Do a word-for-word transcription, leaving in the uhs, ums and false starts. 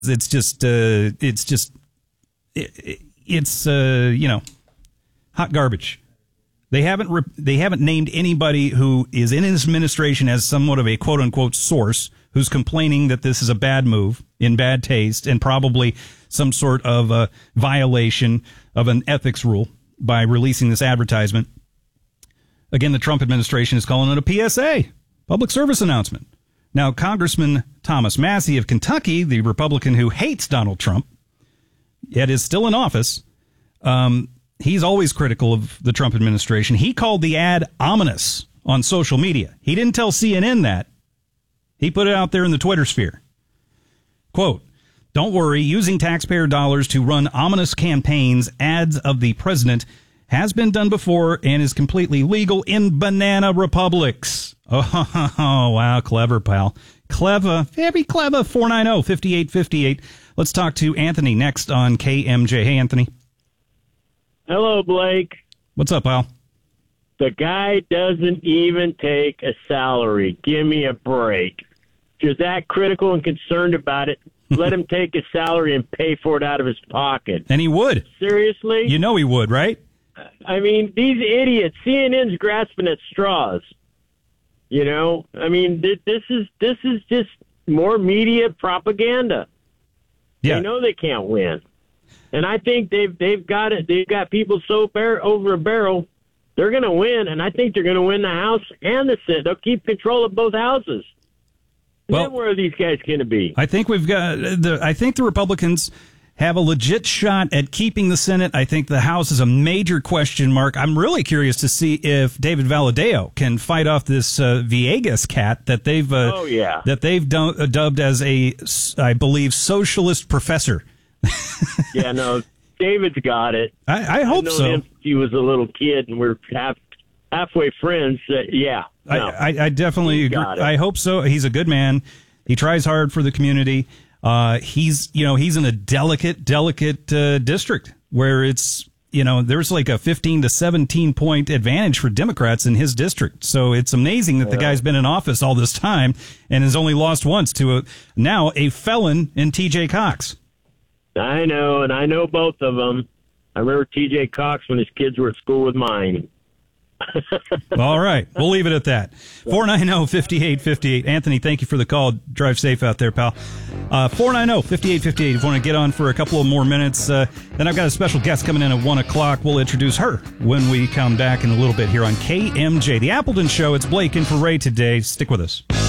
It's just, uh, it's just, it, it's, uh, you know, hot garbage. They haven't re- they haven't named anybody who is in his administration as somewhat of a quote-unquote source who's complaining that this is a bad move, in bad taste, and probably some sort of a violation of an ethics rule by releasing this advertisement. Again, the Trump administration is calling it a P S A, public service announcement. Now, Congressman Thomas Massie of Kentucky, the Republican who hates Donald Trump, yet is still in office, um, he's always critical of the Trump administration. He called the ad ominous on social media. He didn't tell C N N that. He put it out there in the Twitter sphere. Quote, "Don't worry, using taxpayer dollars to run ominous campaigns, ads of the president, has been done before and is completely legal in banana republics." Oh, wow, clever, pal. Clever, very clever. four nine zero, five eight five eight. Let's talk to Anthony next on K M J. Hey, Anthony. Hello, Blake. What's up, pal? The guy doesn't even take a salary. Give me a break. If you're that critical and concerned about it, let him take a salary and pay for it out of his pocket. And he would. Seriously? You know he would, right? I mean, these idiots, C N N's grasping at straws. You know, I mean, th- this is this is just more media propaganda. Yeah. They know they can't win. And I think they've they've got it. They've got people so bar- over a barrel. They're going to win, and I think they're going to win the House and the Senate. They'll keep control of both houses. Well, then where are these guys going to be? I think we've got the. I think the Republicans have a legit shot at keeping the Senate. I think the House is a major question mark. I'm really curious to see if David Valadao can fight off this uh, Villegas cat that they've uh, oh yeah that they've du- uh, dubbed as a, I believe, socialist professor. Yeah, no, David's got it. I, I hope I know so. Him, he was a little kid, and we're half halfway friends. Uh, yeah, no, I, I, I definitely agree. got it. I hope so. He's a good man. He tries hard for the community. Uh, he's, you know, he's in a delicate, delicate uh, district where it's, you know, there's like a fifteen to seventeen point advantage for Democrats in his district. So it's amazing that the guy's been in office all this time and has only lost once to a now a felon in T J Cox. I know, and I know both of them. I remember T J Cox when his kids were at school with mine. All right. We'll leave it at that. four nine zero, five eight five eight. Anthony, thank you for the call. Drive safe out there, pal. Uh, four nine zero, five eight five eight. If you want to get on for a couple of more minutes, uh, then I've got a special guest coming in at one o'clock. We'll introduce her when we come back in a little bit here on K M J. The Appleton Show. It's Blake in for Ray today. Stick with us.